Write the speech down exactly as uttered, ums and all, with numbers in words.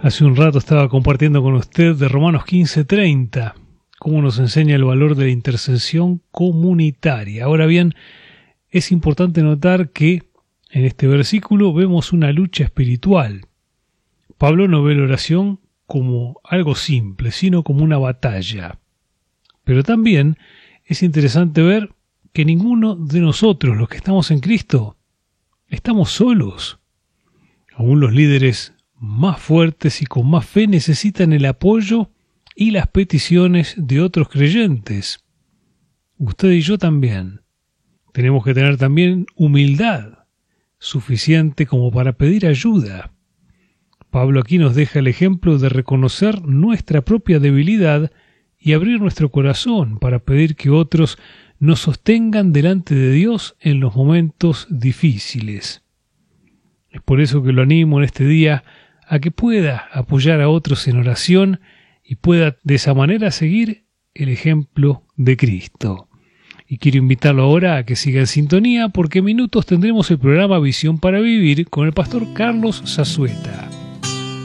Hace un rato estaba compartiendo con usted de Romanos quince treinta, cómo nos enseña el valor de la intercesión comunitaria. Ahora bien, es importante notar que en este versículo vemos una lucha espiritual. Pablo no ve la oración como algo simple, sino como una batalla. Pero también es interesante ver que ninguno de nosotros, los que estamos en Cristo, estamos solos. Aún los líderes más fuertes y con más fe necesitan el apoyo y las peticiones de otros creyentes. Usted y yo también. Tenemos que tener también humildad suficiente como para pedir ayuda. Pablo aquí nos deja el ejemplo de reconocer nuestra propia debilidad y abrir nuestro corazón para pedir que otros nos sostengan delante de Dios en los momentos difíciles. Es por eso que lo animo en este día a que pueda apoyar a otros en oración y pueda de esa manera seguir el ejemplo de Cristo. Y quiero invitarlo ahora a que siga en sintonía porque en minutos tendremos el programa Visión para Vivir con el pastor Carlos Zazueta.